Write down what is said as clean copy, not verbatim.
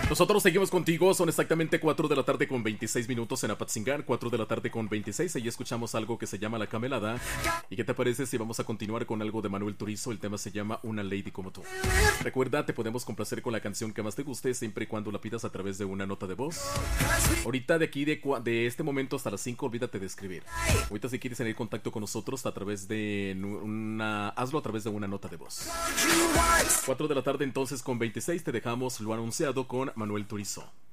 Nosotros seguimos contigo, son exactamente 4 de la tarde con 26 minutos en Apatzingán, 4 de la tarde con 26, ahí escuchamos algo que se llama La Camelada. ¿Y qué te parece si vamos a continuar con algo de Manuel Turizo? El tema se llama Una Lady Como Tú. Recuerda, te podemos complacer con la canción que más te guste, siempre y cuando la pidas a través de una nota de voz. Ahorita de aquí, de este momento hasta las 5, olvídate de escribir. Ahorita si quieres tener contacto con nosotros a través de hazlo a través de una nota de voz. 4 de la tarde entonces con 26, te dejamos lo anunciado con Manuel Turizo.